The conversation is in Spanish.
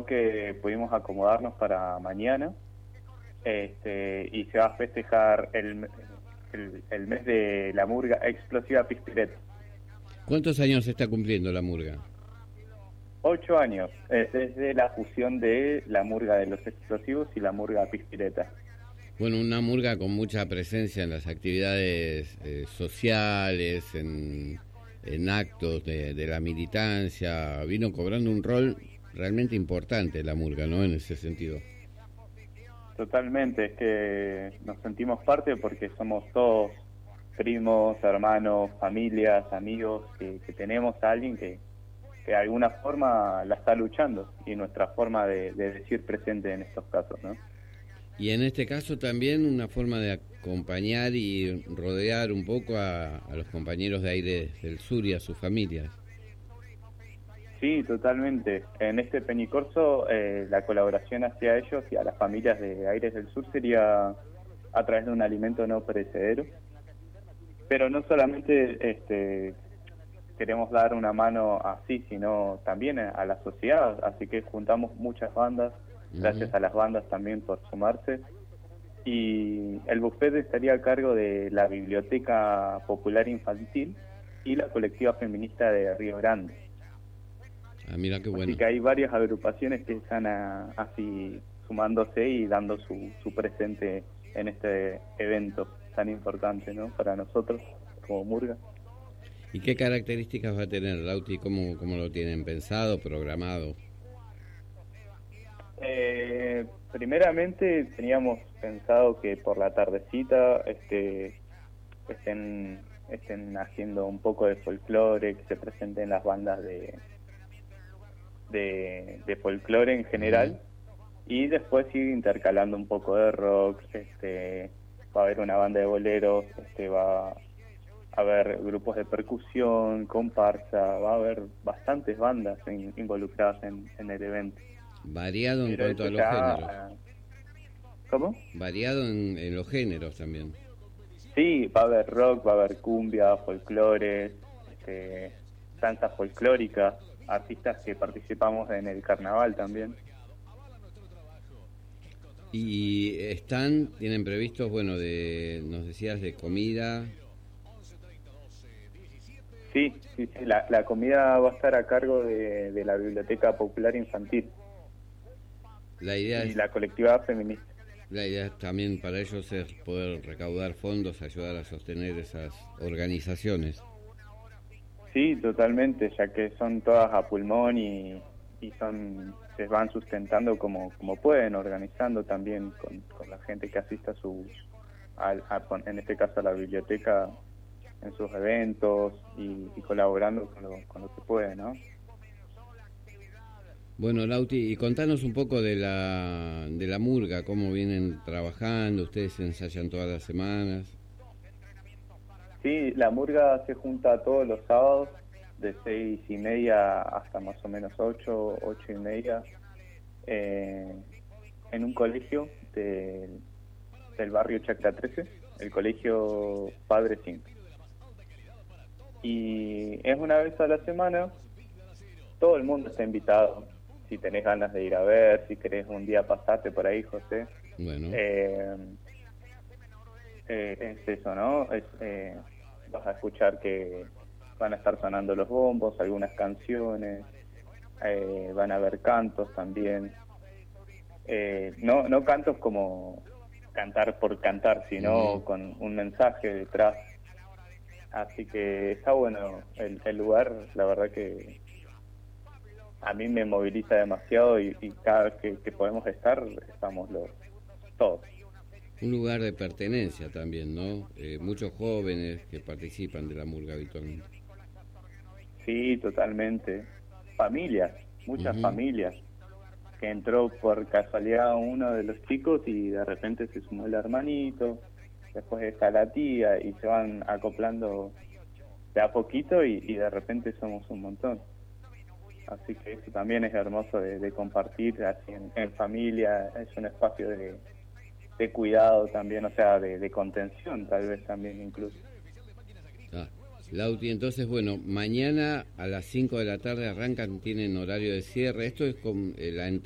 que pudimos acomodarnos para mañana, y se va a festejar el mes de la murga explosiva Pispireta. ¿Cuántos años se está cumpliendo la murga? 8 años, desde la fusión de la murga de los explosivos y la murga Pispireta. Bueno, una murga con mucha presencia en las actividades sociales, en actos de la militancia. Vino cobrando un rol realmente importante la murga, ¿no? En ese sentido. Totalmente, es que nos sentimos parte porque somos todos primos, hermanos, familias, amigos, que tenemos a alguien que de alguna forma la está luchando, y nuestra forma de decir presente en estos casos, ¿no? Y en este caso también una forma de acompañar y rodear un poco a los compañeros de Aires del Sur y a sus familias. Sí, totalmente. En este Peñicorso, la colaboración hacia ellos y a las familias de Aires del Sur sería a través de un alimento no perecedero. Pero no solamente queremos dar una mano así, sino también a la sociedad. Así que juntamos muchas bandas, gracias a las bandas también por sumarse. Y el buffet estaría a cargo de la Biblioteca Popular Infantil y la colectiva feminista de Río Grande. Ah, mira qué bueno. Así que hay varias agrupaciones que están así sumándose y dando su presente en este evento tan importante, ¿no? Para nosotros como murga. ¿Y qué características va a tener, Lauti? ¿Cómo lo tienen pensado, programado? Primeramente teníamos pensado que por la tardecita estén haciendo un poco de folclore, que se presenten las bandas de folclore en general, y después ir intercalando un poco de rock. Va a haber una banda de boleros, va a haber grupos de percusión, comparsa, va a haber bastantes bandas involucradas en el evento. Variado en Pero cuanto a los géneros. ¿Cómo? Variado en los géneros también. Sí, va a haber rock, va a haber cumbia, folclore, danza folclórica, artistas que participamos en el carnaval también. Y tienen previstos, bueno, nos decías de comida. Sí, la comida va a estar a cargo de la Biblioteca Popular Infantil. La idea y es, la colectiva feminista. La idea también para ellos es poder recaudar fondos, ayudar a sostener esas organizaciones. Sí, totalmente, ya que son todas a pulmón y se van sustentando como pueden, organizando también con la gente que asista en este caso a la biblioteca en sus eventos y colaborando con lo que puede, ¿no? Bueno, Lauti, y contanos un poco de la murga, cómo vienen trabajando, ustedes ensayan todas las semanas. Sí, la murga se junta todos los sábados de 6:30 hasta más o menos 8:30, en un colegio del barrio Chacra 13, el colegio Padre 5. Y es una vez a la semana, todo el mundo está invitado. Si tenés ganas de ir a ver, si querés un día pasarte por ahí, José. Bueno. Es eso, ¿no? Vas a escuchar que van a estar sonando los bombos, algunas canciones, van a haber cantos también. No cantos como cantar por cantar, sino con un mensaje detrás. Así que está bueno el lugar, la verdad que a mí me moviliza demasiado y cada vez que podemos estar, estamos todos. Un lugar de pertenencia también, ¿no? Muchos jóvenes que participan de la murga habitualmente. Sí, totalmente. Familias, muchas familias. Que entró por casualidad uno de los chicos y de repente se sumó el hermanito, después está la tía y se van acoplando de a poquito y de repente somos un montón. Así que eso también es hermoso de compartir así en familia, es un espacio de cuidado también, o sea, de contención tal vez también incluso. Lauti, entonces, bueno, mañana a las 5 de la tarde arrancan, tienen horario de cierre. Esto es con la entrada.